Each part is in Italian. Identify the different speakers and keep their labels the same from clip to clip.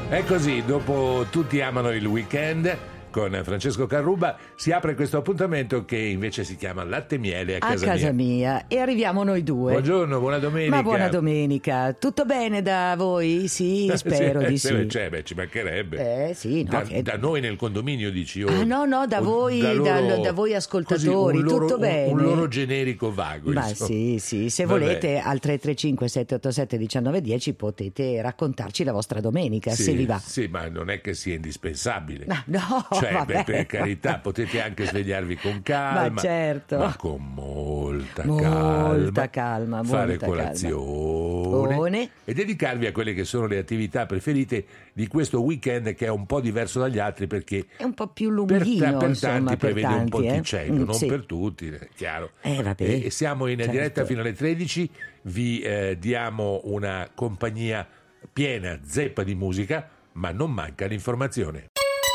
Speaker 1: È così, dopo Tutti amano il weekend con Francesco Carrubba si apre questo appuntamento che invece si chiama Latte e Miele a casa mia.
Speaker 2: E arriviamo noi due.
Speaker 1: Buongiorno, buona domenica.
Speaker 2: Ma buona domenica. Tutto bene da voi? Sì, spero di sì.
Speaker 1: Ci mancherebbe.
Speaker 2: Sì, no,
Speaker 1: da noi nel condominio dici?
Speaker 2: No, da voi, da voi ascoltatori,
Speaker 1: così,
Speaker 2: tutto bene.
Speaker 1: Un loro generico vago.
Speaker 2: Ma sì, se volete al 335 787 1910 potete raccontarci la vostra domenica, se vi va.
Speaker 1: Sì, ma non è che sia indispensabile.
Speaker 2: No,
Speaker 1: Cioè, per carità, potete anche svegliarvi con calma,
Speaker 2: ma certo,
Speaker 1: ma con molta
Speaker 2: calma,
Speaker 1: fare colazione e dedicarvi a quelle che sono le attività preferite di questo weekend, che è un po' diverso dagli altri perché
Speaker 2: è un po' più lunghino,
Speaker 1: per tanti prevede un ponticello, non
Speaker 2: sì.
Speaker 1: per tutti, è chiaro.
Speaker 2: Vabbè,
Speaker 1: e siamo in diretta
Speaker 2: certo.
Speaker 1: fino alle 13, vi diamo una compagnia piena, zeppa di musica, ma non manca l'informazione.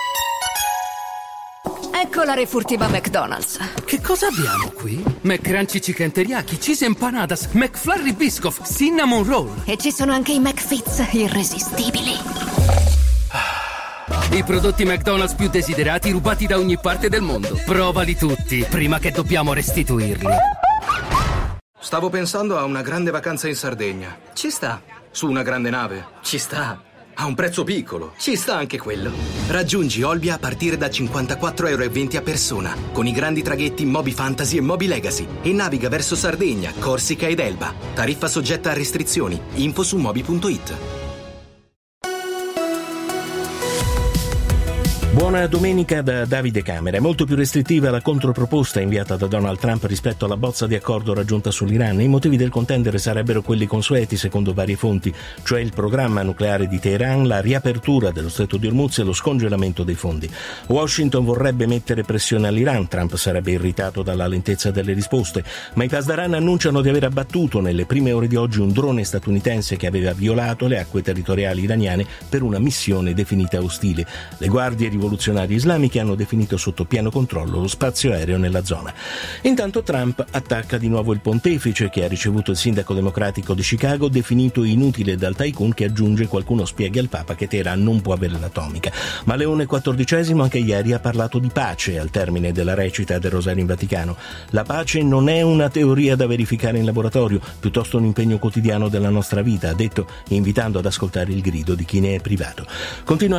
Speaker 3: Ecco la refurtiva McDonald's.
Speaker 4: Che cosa abbiamo qui? McCrunchy Chicken Teriyaki, Cheese Empanadas, McFlurry Biscoff, Cinnamon Roll.
Speaker 3: E ci sono anche i McFits irresistibili.
Speaker 4: I prodotti McDonald's più desiderati rubati da ogni parte del mondo. Provali tutti, prima che dobbiamo restituirli.
Speaker 5: Stavo pensando a una grande vacanza in Sardegna. Ci sta. Su una grande nave. Ci sta. A un prezzo piccolo. Ci sta anche quello.
Speaker 6: Raggiungi Olbia a partire da 54,20 € a persona, con i grandi traghetti Moby Fantasy e Moby Legacy, e naviga verso Sardegna, Corsica ed Elba. Tariffa soggetta a restrizioni. Info su moby.it.
Speaker 7: Buona domenica da Davide Camera. È molto più restrittiva la controproposta inviata da Donald Trump rispetto alla bozza di accordo raggiunta sull'Iran. I motivi del contendere sarebbero quelli consueti secondo varie fonti, cioè il programma nucleare di Teheran, la riapertura dello stretto di Hormuz e lo scongelamento dei fondi. Washington vorrebbe mettere pressione all'Iran, Trump sarebbe irritato dalla lentezza delle risposte, ma i Pasdaran annunciano di aver abbattuto nelle prime ore di oggi un drone statunitense che aveva violato le acque territoriali iraniane per una missione definita ostile. Le guardie rivoluzionari islamiche hanno definito sotto pieno controllo lo spazio aereo nella zona. Intanto Trump attacca di nuovo il pontefice, che ha ricevuto il sindaco democratico di Chicago definito inutile dal tycoon, che aggiunge: qualcuno spieghi al Papa che Teheran non può avere l'atomica. Ma Leone XIV anche ieri ha parlato di pace al termine della recita del Rosario in Vaticano. La pace non è una teoria da verificare in laboratorio, piuttosto un impegno quotidiano della nostra vita, ha detto, invitando ad ascoltare il grido di chi ne è privato. Continua